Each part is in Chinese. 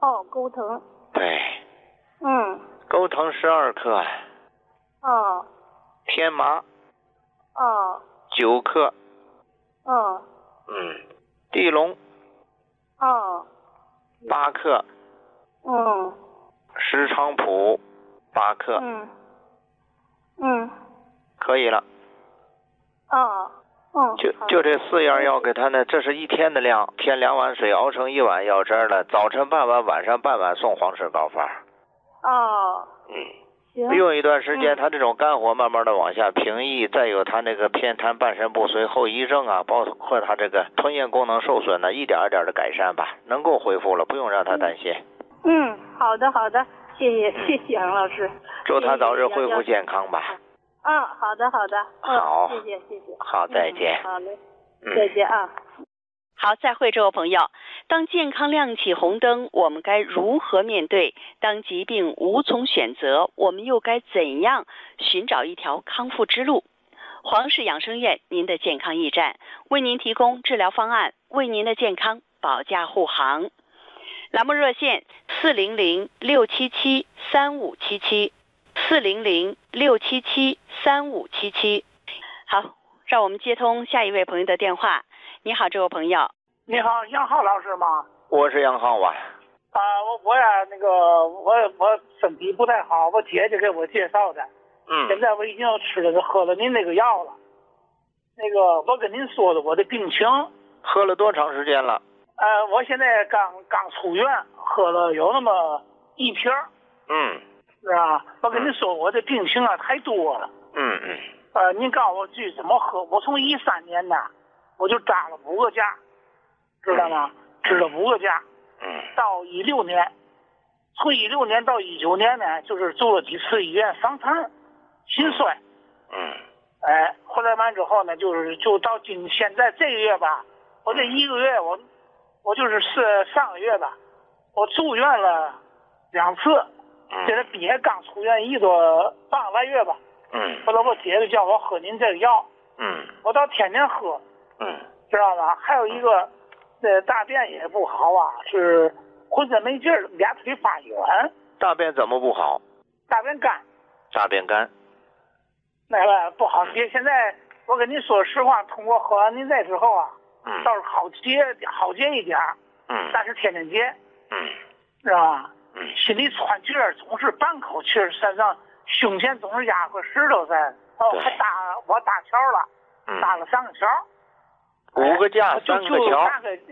哦，钩藤。 对。 嗯。 钩藤12克。 哦。 天麻。 哦。 9克。 哦。 地龙。 哦。 8克。石菖蒲8克。可以了。就这4样药给他呢，这是1天的量，添2碗水熬成1碗药汁了，早晨半碗，晚上半碗，送黄氏膏方。用一段时间，他这种肝火慢慢的往下平抑，再有他那个偏瘫、半身不遂后遗症啊，包括他这个吞咽功能受损呢，一点一点的改善吧，能够恢复了，不用让他担心。 好的，谢谢杨老师。 祝他早日恢复健康吧。 好的。 好， 谢谢。 好，再见。 好嘞，再见啊。 好，再会，这位朋友。当健康亮起红灯，我们该如何面对？当疾病无从选择，我们又该怎样寻找一条康复之路？黄氏养生院，您的健康驿站，为您提供治疗方案，为您的健康保驾护航。栏目热线400-677-3577，400-677-3577。好，让我们接通下一位朋友的电话。你好，这位朋友。 你好，杨浩老师吗？ 我是杨浩啊。 我呀，我身体不太好，我姐姐给我介绍的。现在我已经喝了您那个药了。我跟您说的我的病情。 喝了多长时间了？ 我现在刚出院，喝了有那么1瓶。是吧？我跟您说我的病情啊太多了。您告诉我去怎么喝？我从13年呢，我就扎了5个架，知道吗？支了5个架。到16年，从16年到19年呢，就是住了几次医院伤残、心衰。后来完之后呢，就到现在这个月吧，我这1个月我就是上个月吧，我住院了2次。现在爹刚出院1多半个来月吧。后来我姐就叫我喝您这个药。我倒天天喝。知道吧？还有一个，大便也不好啊，是浑身没劲儿，俩腿发软。 大便怎么不好？ 大便干。 大便干。 那个不好接。现在我跟您说实话，通过喝完您这之后啊，倒是好接一点。但是天天接。是吧？心里喘气儿，总是半口气儿，身上胸前总是压个石头在。还我搭桥了，搭了3个桥。 5个架，3个桥。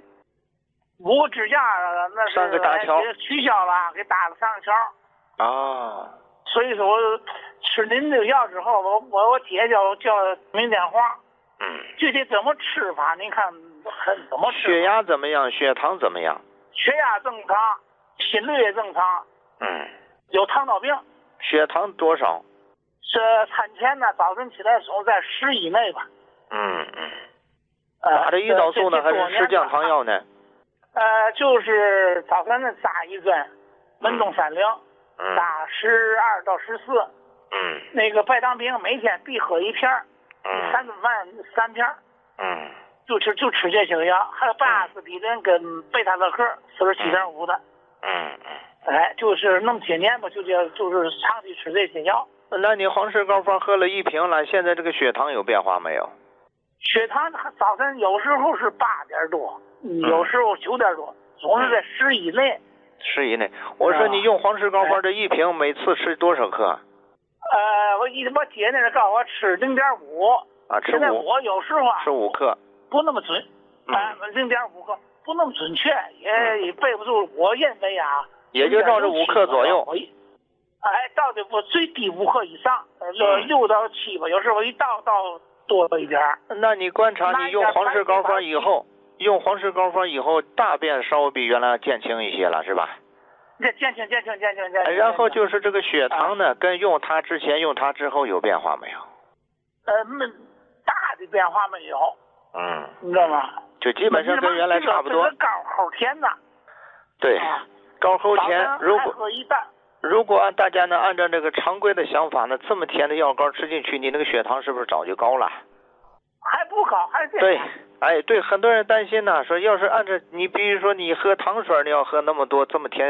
5个支架，那是 3个大桥取消了，给搭了3个桥。所以说我吃您这个药之后，我姐叫明电话。具体怎么吃法？您看怎么吃？ 血压怎么样？血糖怎么样？ 血压正常，心率也正常。有糖尿病。 血糖多少？ 是餐前呢，早晨起来时候在10以内吧。 打的胰岛素呢，还是吃降糖药呢？ 就是早晨呢扎1针，门中30，打12到14。那个白糖饼每天必喝1片，3顿饭3片。就吃这些个药，还有巴斯匹林跟贝塔乐克47.5的。就是那么些年吧，就是长期吃这些药。 那你黄氏膏方喝了1瓶了，现在这个血糖有变化没有？ 血糖早晨有时候是8点多，有时候9点多，总是在10以内。10 以内。我说你用黄氏膏方这1瓶，每次吃多少克？ 我姐那是告诉我吃0.5。 吃5。 现在我有时候吃5克。 不那么准。0.5克不那么准确，也背不住。我认为啊， 也就照着5克左右。 到的我最低5克以上，6到7吧，有时候一到多一点。 那你观察，你用黄氏膏方以后，大便稍微比原来减轻一些了，是吧？ 减轻。 然后就是这个血糖呢，跟用它之前用它之后有变化没有？ 大的变化没有。你知道吗？ 就基本上跟原来差不多。 这个膏齁甜呐。 对，膏齁甜。如果大家呢按照这个常规的想法呢，这么甜的药膏吃进去，你那个血糖是不是早就高了？ 还不高，还是对，对，很多人担心呢，说要是按照你，比如说你喝糖水，你要喝那么多这么甜。